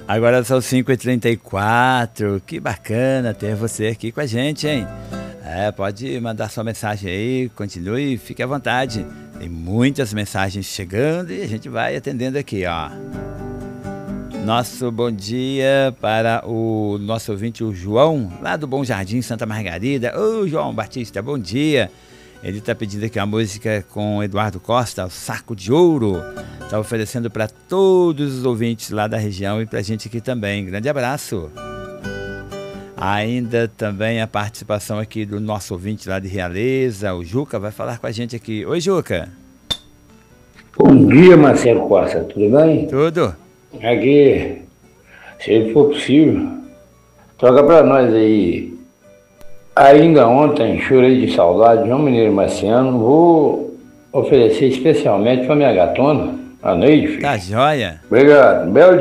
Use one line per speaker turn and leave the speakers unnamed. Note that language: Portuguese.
Agora são 5h34. Que bacana ter você aqui com a gente, hein? Pode mandar sua mensagem aí, continue, fique à vontade. Tem muitas mensagens chegando e a gente vai atendendo aqui, ó. Nosso bom dia para o nosso ouvinte, o João, lá do Bom Jardim, Santa Margarida. Ô, João Batista, bom dia. Ele está pedindo aqui uma música com Eduardo Costa, o Saco de Ouro. Está oferecendo para todos os ouvintes lá da região e para a gente aqui também. Grande abraço. Ainda também a participação aqui do nosso ouvinte lá de Realeza, o Juca, vai falar com a gente aqui. Oi, Juca.
Bom dia, Marcelo Costa, tudo bem?
Tudo.
Aqui, se for possível, toca pra nós aí. Ainda ontem chorei de saudade, João Mineiro Marciano. Vou oferecer especialmente pra minha gatona, a Neide.
Tá joia.
Obrigado, belo dia.